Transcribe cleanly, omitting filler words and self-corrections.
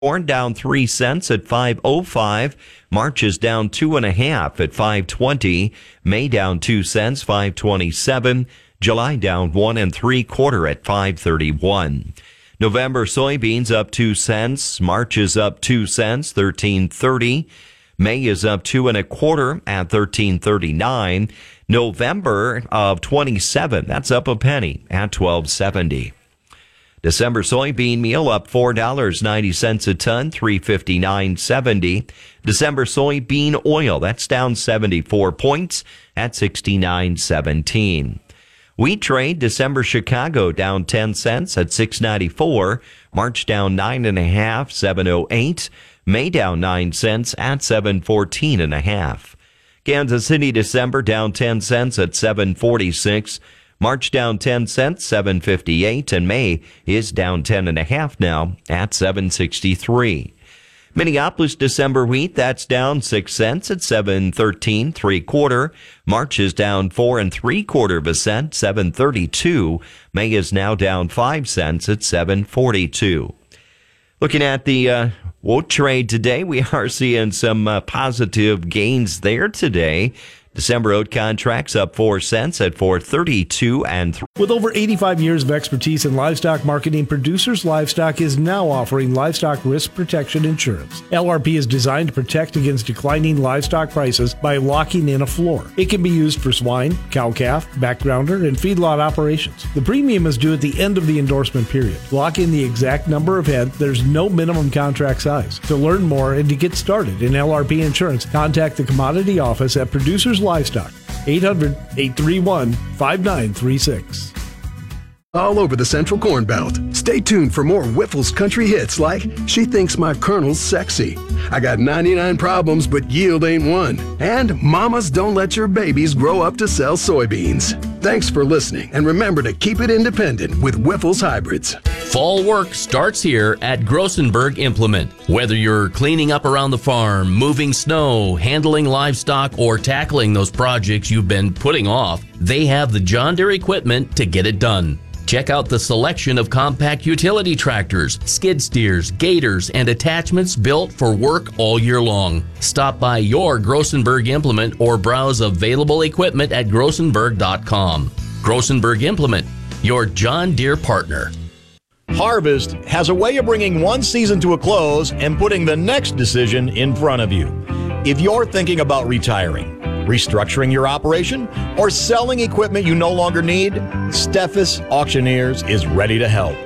Corn down 3 cents at $5.05. March is down 2.5 at $5.20. May down 2 cents, $5.27. July down 1 3/4 at $5.31. November soybeans up 2 cents. March is up 2 cents, $13.30. May is up 2 1/4 at $13.39. November of 27, that's up a penny at $12.70. December soybean meal up $4.90 a ton, $359.70. December soybean oil, that's down 74 points at $69.17. Wheat trade, December Chicago down 10 cents at $6.94. March down 9.5, $7.08. May down 9 cents at $7.14.5. Kansas City December down 10 cents at $7.46. March down 10 cents, $7.58, and May is down 10.5 now at $7.63. Minneapolis December wheat, that's down 6 cents at $7.13 3/4. March is down 4 3/4%, $7.32. May is now down 5 cents at $7.42. Looking at the wool trade today, we are seeing some positive gains there today. December oat contracts up 4 cents at $4.32 and 3. With over 85 years of expertise in livestock marketing, Producers Livestock is now offering livestock risk protection insurance. LRP is designed to protect against declining livestock prices by locking in a floor. It can be used for swine, cow-calf, backgrounder, and feedlot operations. The premium is due at the end of the endorsement period. Lock in the exact number of head. There's no minimum contract size. To learn more and to get started in LRP insurance, contact the Commodity Office at Producers Livestock, 800-831-5936. All over the Central Corn Belt. Stay tuned for more Whiffle's country hits like She Thinks My Colonel's Sexy, I Got 99 Problems But Yield Ain't One, and Mamas Don't Let Your Babies Grow Up to Sell Soybeans. Thanks for listening, and remember to keep it independent with Whiffle's Hybrids. Fall work starts here at Grossenberg Implement. Whether you're cleaning up around the farm, moving snow, handling livestock, or tackling those projects you've been putting off, they have the John Deere equipment to get it done. Check out the selection of compact utility tractors, skid steers, gators, and attachments built for work all year long. Stop by your Grossenberg Implement or browse available equipment at grossenberg.com. Grossenberg Implement, your John Deere partner. Harvest has a way of bringing one season to a close and putting the next decision in front of you. If you're thinking about retiring, restructuring your operation, or selling equipment you no longer need, Steffes Auctioneers is ready to help.